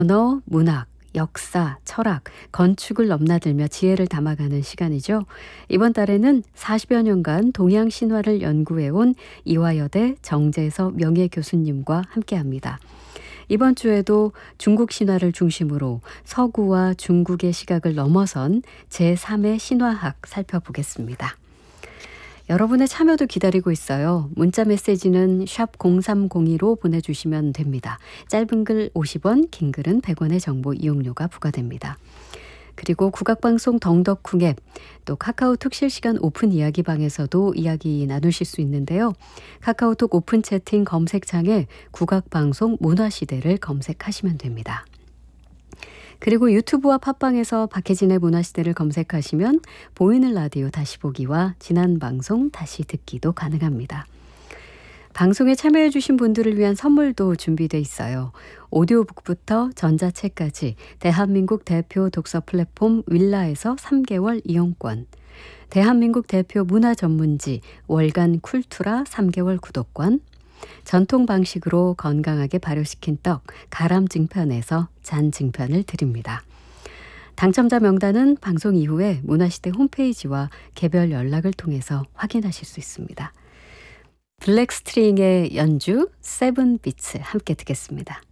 언어, 문학, 역사, 철학, 건축을 넘나들며 지혜를 담아가는 시간이죠. 이번 달에는 40여 년간 동양 신화를 연구해온 이화여대 정재서 명예교수님과 함께합니다. 이번 주에도 중국 신화를 중심으로 서구와 중국의 시각을 넘어선 제3의 신화학 살펴보겠습니다. 여러분의 참여도 기다리고 있어요. 문자 메시지는 샵 0302로 보내주시면 됩니다. 짧은 글 50원, 긴 글은 100원의 정보 이용료가 부과됩니다. 그리고 국악방송 덩덕쿵 앱, 또 카카오톡 실시간 오픈 이야기방에서도 이야기 나누실 수 있는데요. 카카오톡 오픈 채팅 검색창에 국악방송 문화시대를 검색하시면 됩니다. 그리고 유튜브와 팟빵에서 박혜진의 문화시대를 검색하시면 보이는 라디오 다시 보기와 지난 방송 다시 듣기도 가능합니다. 방송에 참여해 주신 분들을 위한 선물도 준비돼 있어요. 오디오북부터 전자책까지 대한민국 대표 독서 플랫폼 윌라에서 3개월 이용권, 대한민국 대표 문화 전문지 월간 쿨투라 3개월 구독권, 전통 방식으로 건강하게 발효시킨 떡 가람증편에서 잔증편을 드립니다. 당첨자 명단은 방송 이후에 문화시대 홈페이지와 개별 연락을 통해서 확인하실 수 있습니다. 블랙스트링의 연주 세븐비츠 함께 듣겠습니다.